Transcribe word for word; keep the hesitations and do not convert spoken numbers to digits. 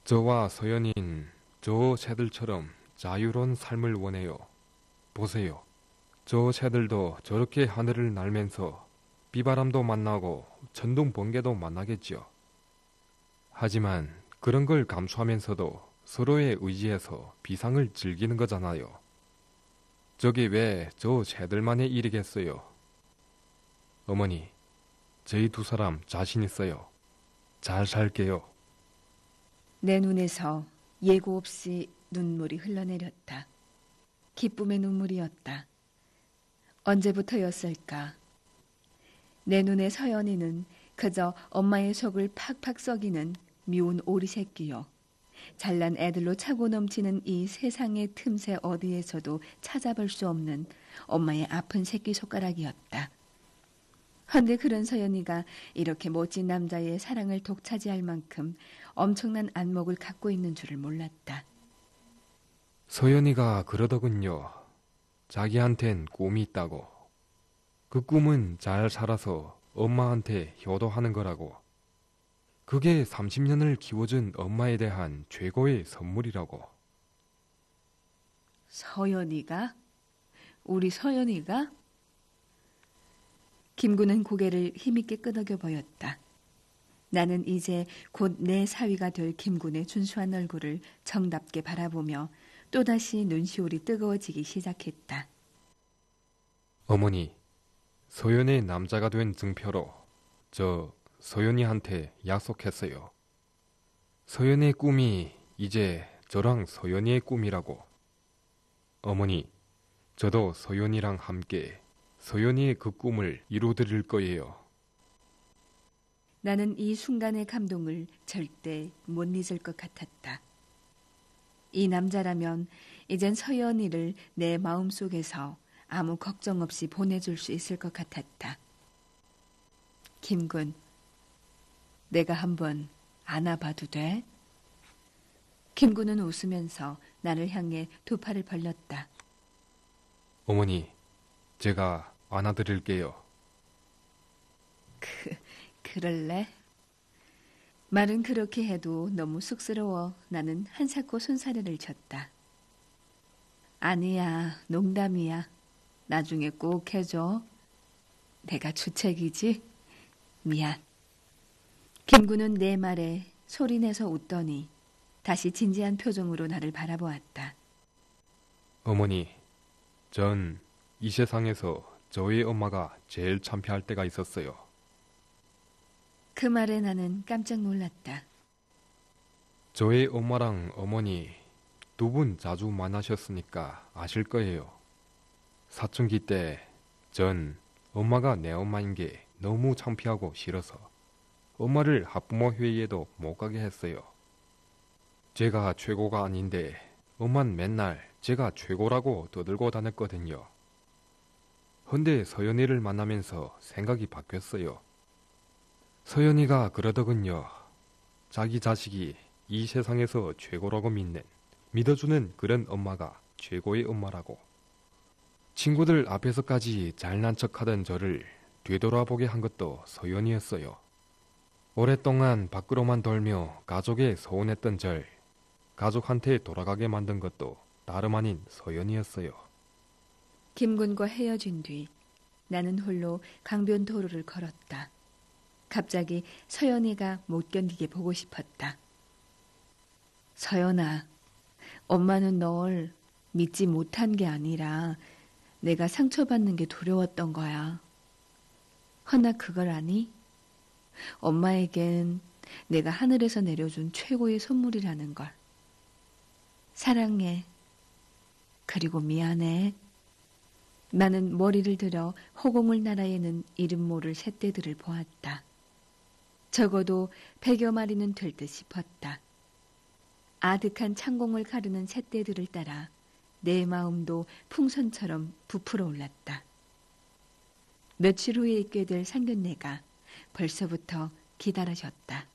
저와 서연인 저 새들처럼 자유로운 삶을 원해요. 보세요. 저 새들도 저렇게 하늘을 날면서 비바람도 만나고 천둥 번개도 만나겠지요. 하지만 그런 걸 감수하면서도 서로의 의지에서 비상을 즐기는 거잖아요. 저게 왜 저 새들만의 일이겠어요? 어머니, 저희 두 사람 자신 있어요. 잘 살게요. 내 눈에서 예고 없이 눈물이 흘러내렸다. 기쁨의 눈물이었다. 언제부터였을까? 내 눈의 서연이는 그저 엄마의 속을 팍팍 썩이는 미운 오리 새끼요. 잘난 애들로 차고 넘치는 이 세상의 틈새 어디에서도 찾아볼 수 없는 엄마의 아픈 새끼 손가락이었다. 헌데 그런 서연이가 이렇게 멋진 남자의 사랑을 독차지할 만큼 엄청난 안목을 갖고 있는 줄을 몰랐다. 서연이가 그러더군요. 자기한텐 꿈이 있다고. 그 꿈은 잘 살아서 엄마한테 효도하는 거라고. 그게 삼십 년을 키워준 엄마에 대한 최고의 선물이라고. 서연이가? 우리 서연이가? 김구는 고개를 힘있게 끄덕여 보였다. 나는 이제 곧 내 사위가 될 김군의 준수한 얼굴을 정답게 바라보며 또다시 눈시울이 뜨거워지기 시작했다. 어머니, 서연의 남자가 된 증표로 저 서연이한테 약속했어요. 서연의 꿈이 이제 저랑 서연이의 꿈이라고. 어머니, 저도 서연이랑 함께 서연이의 그 꿈을 이루어드릴 거예요. 나는 이 순간의 감동을 절대 못 잊을 것 같았다. 이 남자라면 이젠 서연이를 내 마음속에서 아무 걱정 없이 보내줄 수 있을 것 같았다. 김군, 내가 한번 안아봐도 돼? 김군은 웃으면서 나를 향해 두 팔을 벌렸다. 어머니, 제가 안아드릴게요. 그, 그럴래? 말은 그렇게 해도 너무 쑥스러워 나는 한사코 손사래를 쳤다. 아니야, 농담이야. 나중에 꼭 해줘. 내가 주책이지? 미안. 김구는 내 말에 소리내서 웃더니 다시 진지한 표정으로 나를 바라보았다. 어머니, 전 이 세상에서 저희 엄마가 제일 창피할 때가 있었어요. 그 말에 나는 깜짝 놀랐다. 저희 엄마랑 어머니 두 분 자주 만나셨으니까 아실 거예요. 사춘기 때 전 엄마가 내 엄마인 게 너무 창피하고 싫어서 엄마를 학부모 회의에도 못 가게 했어요. 제가 최고가 아닌데 엄만 맨날 제가 최고라고 떠들고 다녔거든요. 헌데 서연이를 만나면서 생각이 바뀌었어요. 서연이가 그러더군요. 자기 자식이 이 세상에서 최고라고 믿는, 믿어주는 그런 엄마가 최고의 엄마라고. 친구들 앞에서까지 잘난 척하던 저를 되돌아보게 한 것도 서연이었어요. 오랫동안 밖으로만 돌며 가족에 서운했던 절, 가족한테 돌아가게 만든 것도 다름 아닌 서연이었어요. 김군과 헤어진 뒤 나는 홀로 강변도로를 걸었다. 갑자기 서연이가 못 견디게 보고 싶었다. 서연아, 엄마는 널 믿지 못한 게 아니라 내가 상처받는 게 두려웠던 거야. 허나 그걸 아니? 엄마에겐 내가 하늘에서 내려준 최고의 선물이라는 걸. 사랑해. 그리고 미안해. 나는 머리를 들어 허공을 날아에는 이름 모를 새떼들을 보았다. 적어도 백여 마리는 될 듯 싶었다. 아득한 창공을 가르는 새떼들을 따라 내 마음도 풍선처럼 부풀어 올랐다. 며칠 후에 있게 될 상견례가 벌써부터 기다려졌다.